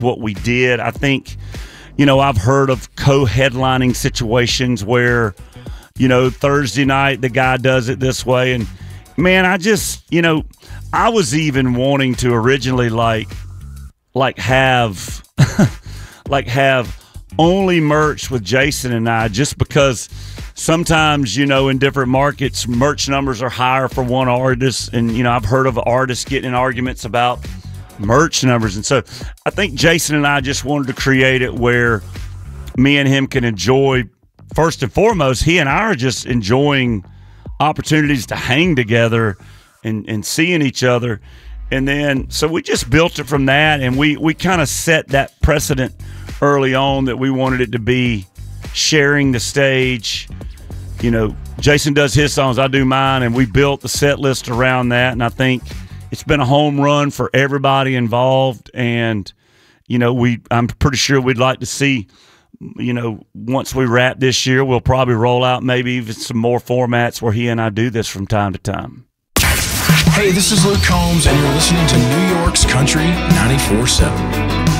what we did. I think, I've heard of co-headlining situations where, Thursday night the guy does it this way. And, man, I just, I was even wanting to originally have have only merch with Jason and I, just because sometimes, in different markets, merch numbers are higher for one artist. And, I've heard of artists getting in arguments about merch numbers. And so I think Jason and I just wanted to create it where me and him can enjoy, first and foremost, he and I are just enjoying opportunities to hang together and seeing each other. And then, so we just built it from that, and we kind of set that precedent early on that we wanted it to be sharing the stage. Jason does his songs, I do mine, and we built the set list around that. And I think it's been a home run for everybody involved. And, I'm pretty sure we'd like to see, once we wrap this year, we'll probably roll out maybe even some more formats where he and I do this from time to time. Hey, this is Luke Combs, and you're listening to New York's Country 94.7.